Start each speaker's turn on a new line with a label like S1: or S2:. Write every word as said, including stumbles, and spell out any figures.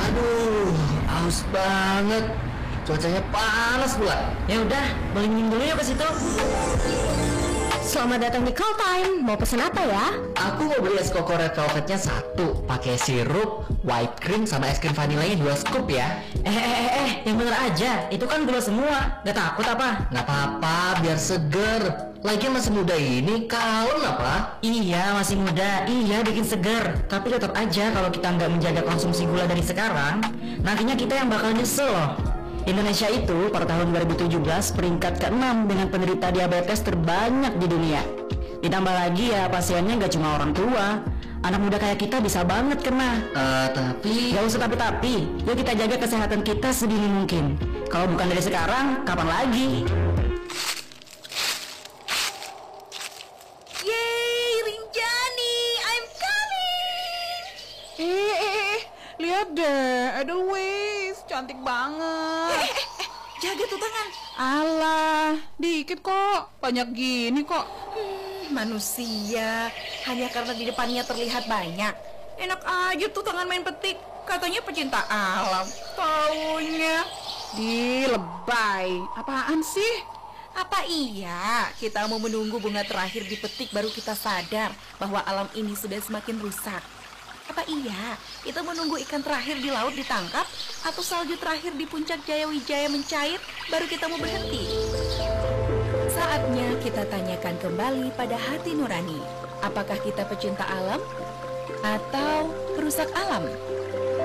S1: Aduh, haus banget. Cuacanya panas pula.
S2: Ya udah, beli minum dulu yuk ke situ.
S3: Selamat datang di Call Time. Mau pesan apa ya?
S1: Aku mau beli es koko red velvetnya satu, pakai sirup, whipped cream sama es krim vanilanya dua scoop ya.
S2: Eh, eh, eh, eh, yang bener aja. Itu kan gula semua. Gak takut apa?
S1: Nggak apa-apa, biar seger. Lagian masih muda ini, kalem apa?
S2: Iya, masih muda. Iya, bikin seger. Tapi tetap aja kalau kita nggak menjaga konsumsi gula dari sekarang, nantinya kita yang bakal nyesel loh. Indonesia itu pada tahun dua ribu tujuh belas peringkat keenam dengan penderita diabetes terbanyak di dunia. Ditambah lagi ya pasiennya nggak cuma orang tua, anak muda kayak kita bisa banget kena.
S1: Uh, tapi...
S2: Gak usah tapi-tapi, yuk kita jaga kesehatan kita sedini mungkin. Kalau bukan dari sekarang, kapan lagi?
S4: Yeay, Rinjani, I'm coming.
S5: Eh, eh, eh, lihat deh, Edelweiss, cantik banget.
S4: Eh, eh, eh, jaga tuh tangan.
S5: Alah, dikit kok, banyak gini kok.
S4: Hmm, manusia, hanya karena di depannya terlihat banyak. Enak aja tuh tangan main petik. Katanya pecinta alam. Taunya
S5: Di lebay, apaan sih?
S4: apa iya kita mau menunggu bunga terakhir dipetik baru kita sadar bahwa alam ini sudah semakin rusak? Apa iya kita menunggu ikan terakhir di laut ditangkap atau salju terakhir di puncak Jaya Wijaya mencair baru kita mau berhenti? Saatnya kita tanyakan kembali pada hati nurani. Apakah kita pecinta alam atau perusak alam?